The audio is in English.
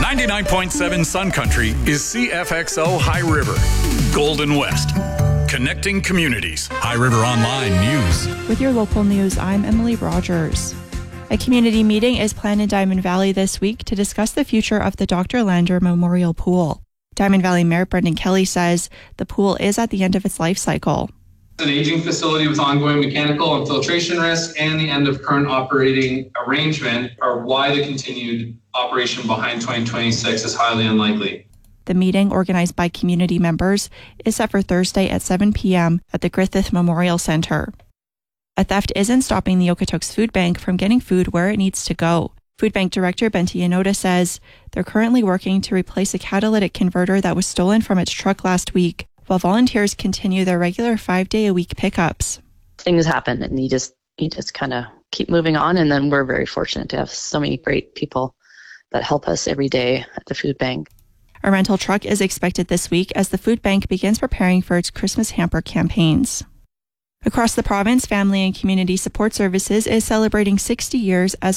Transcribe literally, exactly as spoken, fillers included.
ninety-nine point seven Sun Country is C F X O High River, Golden West. Connecting communities. High River Online News. With your local news, I'm Emily Rogers. A community meeting is planned in Diamond Valley this week to discuss the future of the Doctor Lander Memorial Pool. Diamond Valley Mayor Brendan Kelly says the pool is at the end of its life cycle. An aging facility with ongoing mechanical and filtration risk and the end of current operating arrangement are why the continued operation behind twenty twenty-six is highly unlikely. The meeting, organized by community members, is set for Thursday at seven p.m. at the Griffith Memorial Centre. A theft isn't stopping the Okotoks Food Bank from getting food where it needs to go. Food Bank Director Benti Inoda says they're currently working to replace a catalytic converter that was stolen from its truck last week, while volunteers continue their regular five-day-a-week pickups. Things happen, and you just you just kind of keep moving on, and then we're very fortunate to have so many great people that help us every day at the food bank. A rental truck is expected this week as the food bank begins preparing for its Christmas hamper campaigns. Across the province, Family and Community Support Services is celebrating sixty years as